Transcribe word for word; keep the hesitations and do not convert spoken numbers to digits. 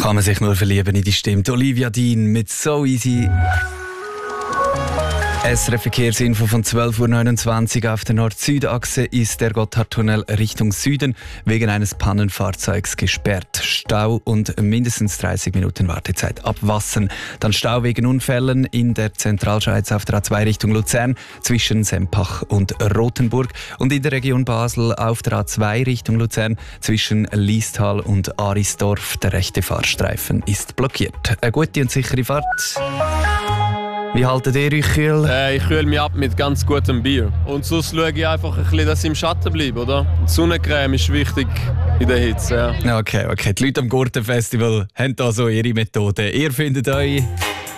kann man sich nur verlieben in die Stimme. Olivia Dean mit «So Easy». S R F-Verkehrsinfo von zwölf Uhr neunundzwanzig. Auf der Nord-Süd-Achse ist der Gotthardtunnel Richtung Süden wegen eines Pannenfahrzeugs gesperrt. Stau und mindestens dreißig Minuten Wartezeit ab Wassen. Dann Stau wegen Unfällen in der Zentralschweiz auf der A zwei Richtung Luzern zwischen Sempach und Rothenburg. Und in der Region Basel auf der A zwei Richtung Luzern zwischen Liestal und Arisdorf. Der rechte Fahrstreifen ist blockiert. Eine gute und sichere Fahrt. Wie haltet ihr euch kühl? Äh, ich kühle mich ab mit ganz gutem Bier. Und sonst schaue ich einfach ein bisschen, dass ich im Schatten bleibe, oder? Die Sonnencreme ist wichtig in der Hitze. Ja. Okay, okay. Die Leute am Gurtenfestival haben da so ihre Methode. Ihr findet euch